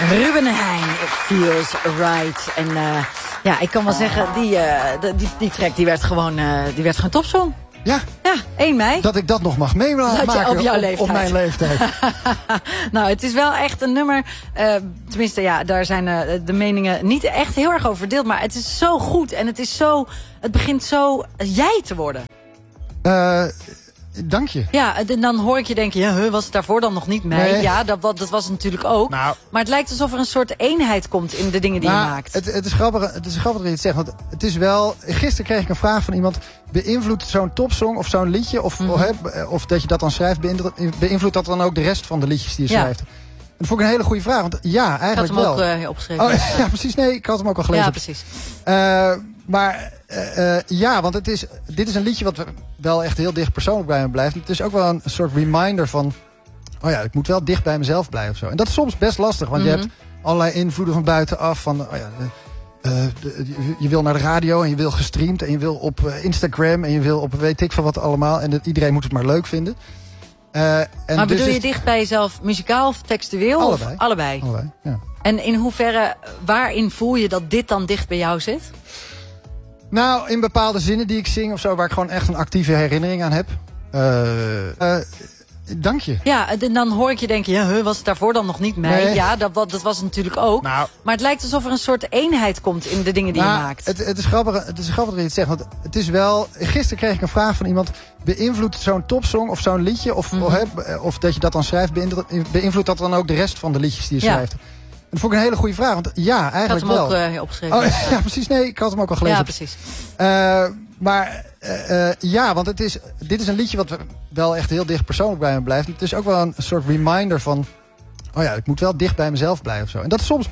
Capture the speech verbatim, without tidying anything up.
Ruben Heijn, It Feels Right. En uh, ja, ik kan wel zeggen, die, uh, die, die track die werd gewoon, uh, die werd gewoon topsong. Ja. Ja, één mei. Dat ik dat nog mag meemaken dat je op, jouw leeftijd. op, op mijn leeftijd. Nou, het is wel echt een nummer. Uh, tenminste, ja, daar zijn uh, de meningen niet echt heel erg over verdeeld. Maar het is zo goed en het is zo. Het begint zo jij te worden. Uh, dank je. Ja, en dan hoor ik je denken, ja, was het daarvoor dan nog niet mee? Nee. Ja, dat, dat was het natuurlijk ook. Nou, maar het lijkt alsof er een soort eenheid komt in de dingen die nou, je maakt. Het, het is grappig, het is grappig dat je het zegt. Want het is wel. Gisteren kreeg ik een vraag van iemand. Beïnvloedt zo'n topsong of zo'n liedje, of, Mm-hmm. of, of dat je dat dan schrijft, beïnvloedt dat dan ook de rest van de liedjes die je ja. schrijft? En dat vond ik een hele goede vraag. Want ja, eigenlijk wel. Ik had hem ook uh, opgeschreven. Oh, ja, precies. Nee, ik had hem ook al gelezen. Ja, precies. Uh, maar uh, uh, ja, want het is, dit is een liedje wat wel echt heel dicht persoonlijk bij me blijft. Het is ook wel een soort reminder van, oh ja, ik moet wel dicht bij mezelf blijven of zo. En dat is soms best lastig, want mm-hmm. je hebt allerlei invloeden van buitenaf. Van, oh ja, uh, de, je, je wil naar de radio en je wil gestreamd en je wil op uh, Instagram en je wil op weet ik van wat allemaal. En dat, iedereen moet het maar leuk vinden. Uh, en maar bedoel dus je dicht bij jezelf muzikaal of textueel? Allebei. Of allebei? Allebei, ja. En in hoeverre, waarin voel je dat dit dan dicht bij jou zit? Nou, in bepaalde zinnen die ik zing of zo, waar ik gewoon echt een actieve herinnering aan heb. Uh, uh, dank je. Ja, en dan hoor ik je denken, ja, was het daarvoor dan nog niet mee? Nee. Ja, dat, dat was het natuurlijk ook. Nou, maar het lijkt alsof er een soort eenheid komt in de dingen die nou, je maakt. Het, het, is grappig, het is grappig dat je het zegt. Want het is wel. Gisteren kreeg ik een vraag van iemand. Beïnvloedt zo'n topsong of zo'n liedje, of, Mm-hmm. of, of dat je dat dan schrijft, beïnvloedt dat dan ook de rest van de liedjes die je ja. schrijft? En dat vond ik een hele goede vraag. Want ja, eigenlijk wel. Ik had hem wel. ook uh, opgeschreven. Oh, ja, precies. Nee, ik had hem ook al gelezen. Ja, precies. Uh, maar uh, uh, ja, want het is, dit is een liedje wat wel echt heel dicht persoonlijk bij me blijft. Het is ook wel een soort reminder van, oh ja, ik moet wel dicht bij mezelf blijven of zo. En dat is soms